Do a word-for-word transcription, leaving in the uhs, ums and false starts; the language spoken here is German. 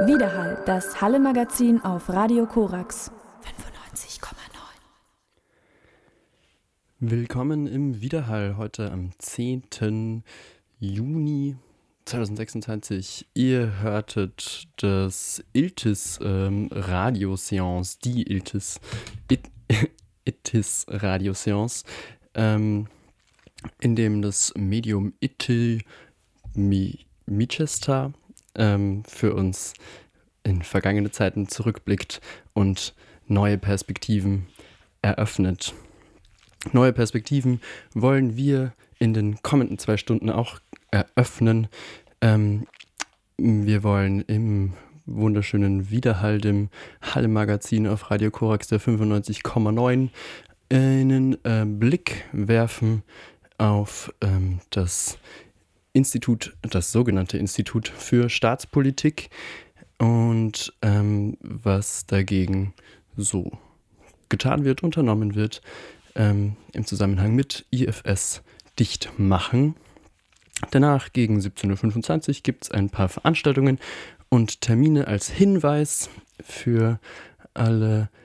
Widerhall, das Halle-Magazin auf Radio Korax fünfundneunzig Komma neun. Willkommen im Widerhall, heute am zehnten Juni zweitausendsechsundzwanzig. Ihr hörtet das Iltis ähm, Radioseance, die Iltis, It, Iltis Radioseance, ähm, in dem das Medium Itil Mi, Michester ähm, für uns in vergangene Zeiten zurückblickt und neue Perspektiven eröffnet. Neue Perspektiven wollen wir in den kommenden zwei Stunden auch eröffnen. Ähm, wir wollen im wunderschönen Widerhall, dem Halle-Magazin auf Radio Korax der fünfundneunzig Komma neun, einen äh, Blick werfen auf ähm, das Institut, das sogenannte Institut für Staatspolitik und ähm, was dagegen so getan wird, unternommen wird, ähm, im Zusammenhang mit I F S dicht machen. Danach gegen siebzehn Uhr fünfundzwanzig gibt es ein paar Veranstaltungen und Termine als Hinweis für alle